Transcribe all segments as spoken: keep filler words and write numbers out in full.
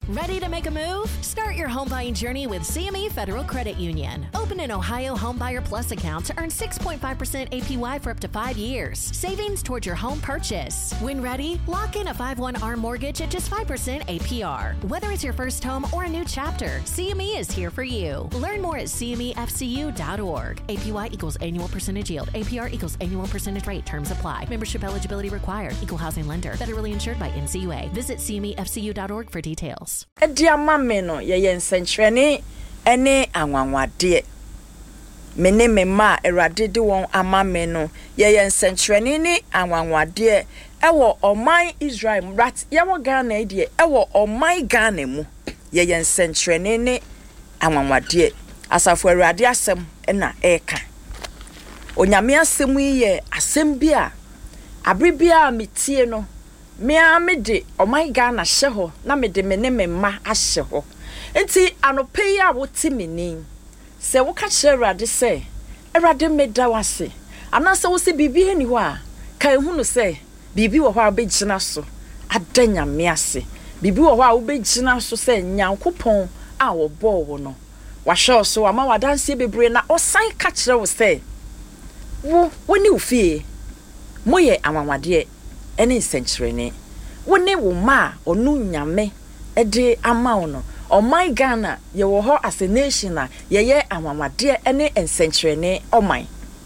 Ready to make a move? Start your home buying journey with C M E Federal Credit Union. Open an Ohio Homebuyer Plus account to earn six point five percent A P Y for up to five years. Savings towards your home purchase. When ready, lock in a five one A R M mortgage at just five percent A P R. Whether it's your first home or a new chapter, C M E is here for you. Learn more at C M E F C U dot org. A P Y equals annual percentage yield. A P R equals annual percentage rate. Terms apply. Membership eligibility required. Equal housing lender. Federally insured by N C U A. Visit C M E F C U dot org for details. Ediama meno ye yen sentrene ene anwanwade. Mene mema erade de won ama meno ye yen sentrene ni anwanwade ewo oman Israel rat ye wo Ghana de ewo oman Ghana mu ye yen sentrene ni anwanwade asafo erade asem na eka onyame asem ye asem bia abribia metie no me a me de oman Ghana hye ho na me de me ne me ma ahye ho enti anope ya woti meni se wo ka kire Awurade se Awurade me da wase ana se wo se bibi heni ho a ka ehunu se bibi wo ho a begina so adanya me ase bibi wo ho a wo begina so se Nyankopon a wo bo wo no wa hwe so ama wadanse bebre na osan ka kire wo se wo woni ofie moye amanwade ene senchirene woni wo ma onu nyame ede ama ono oman Ghana ye wo ho as a nation na ye ye anwamade ene ensenchirene oman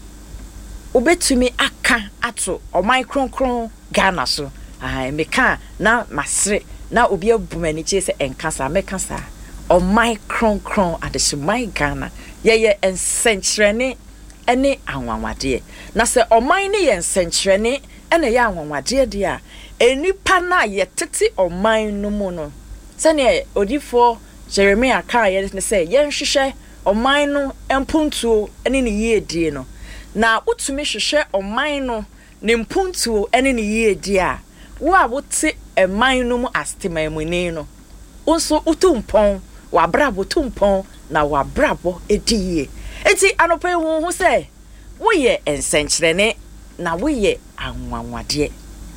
obetumi aka ato oman kronkron Ghana so ai meka na masre na obi abumani che se enkasa mekasa oman kronkron adehimai Ghana ye ye ensenchirene ene anwamade na se oman ne ye ensenchirene ene ya anwamade de a enipa na ye tete oman no mu no sene odifo Jeremiah ka ye ne say ye nhwehwe oman no empuntuo ene ne yiedie no na utumi hwehwe oman no ne mpuntuo ene ne yiedie a wo a wote eman no mu astemamuni no unso utumpon wa brabo tumpon na wa brabo edie enti anope hu hu say wo ye ensenkyerene na wo ye anwanwade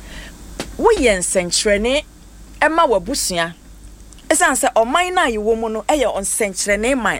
wo ye ensenkyerene ema wabusua esan se oman na ye wo mu no eye onsenkyerene man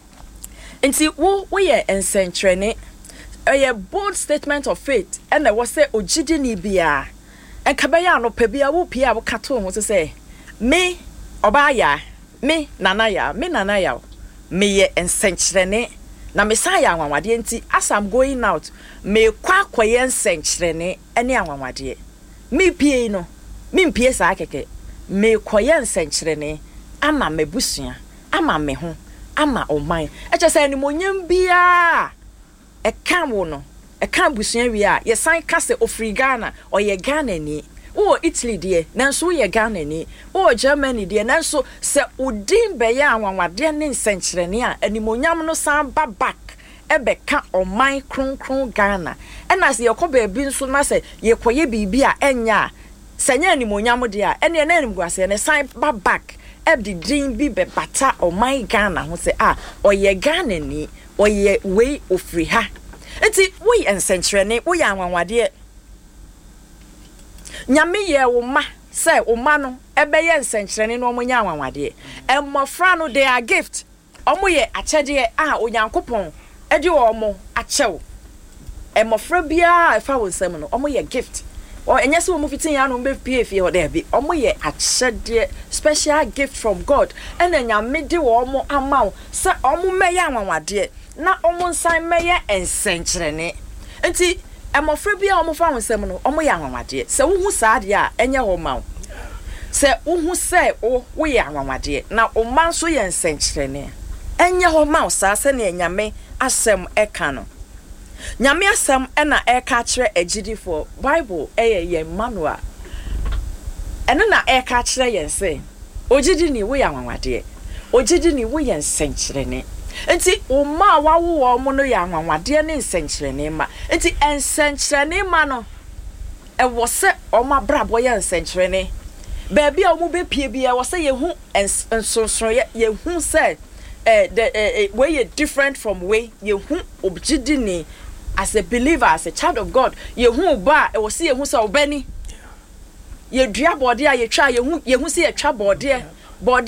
enti wo wo ye ensenkyerene eye bold statement of faith and there was say ogidi ni bia enkabaya no pebia wo pia wo kato ho se me obaya me nanaya me nanaya me ye ensenkyerene na mesaya anwanwade enti as I'm going out me kwa kwaye ensenkyerene ene anwanwade me pie no me mpie sa keke me kwaye ensenkyerene ama mebusua ama me ho ama oman eche se ni monyam bia e kan wo no e kan busua wi a ye san kase ofri Ghana o ye Ghana ni wo Italy de nanso ye Ghana ni wo Germany de nanso se udin be ya anwanwade ne nsenkyerene a animonyam no san ba back ebe ka oman kronkron Ghana ena se ye koba bi nso na se ye koye bibi a enya senya animonyam de a ene na animguase ne san ba back ebdi din bi be bata oman Ghana ho se a oye Ghana ni oye we ofri ha enti wo ye nsenkyerene wo ye anwanwade nyame ye wo ma say wo ma no ebe ye nsenkyerene no omo nya anwanwade emmofra no they are gift omo ye akyede a onyankopon edi wo omo akyew emmofra bia efa wo nsem no omo ye gift o enye se wo mu fitin ya no mbe pie fie ho there bi omo ye akyede special gift from God and nyame de wo omo amaw say omo meye anwanwade na omo nsan meye ensenkyerene enti emofra bia omo fa wonsem no omo ye anwanwade se wo hu saade a enye ho maw se wo hu se wo wo ye anwanwade na o man so ye ensenkyerene enye ho maw sa se ne nyame asem eka no nyame asem ena eka kire agidifo Bible eye ye manual eno na eka kire ye se ogidi ni wo ye anwanwade ogidi ni wo ye ensenkyerene enti o ma wawo wo mo no ya anwanwade ne nsenkyerene ma enti ensenkyerene ma no e wo se o ma brabo ye nsenkyerene baby a o mu be pie bia wo se ye hu ensonson ye hu se eh the way you different from way ye hu obgidi ni as a believer as a child of God ye hu ba e wo se ye hu se obani ye dua bode a ye twa ye hu ye hu se ye twa bode bode